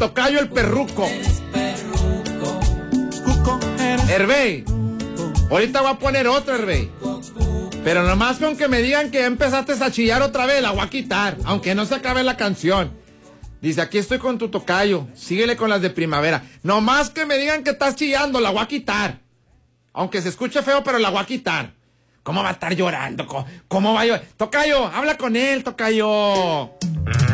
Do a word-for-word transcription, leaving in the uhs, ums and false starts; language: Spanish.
tocayo el perruco. Hervey, ahorita voy a poner otro, Hervey. Pero nomás con que me digan que ya empezaste a chillar otra vez, la voy a quitar, aunque no se acabe la canción. Dice, aquí estoy con tu tocayo, síguele con las de primavera. Nomás que me digan que estás chillando, la voy a quitar. Aunque se escuche feo, pero la voy a quitar. ¿Cómo va a estar llorando? ¿Cómo, cómo va a llorar? Tocayo, habla con él, tocayo.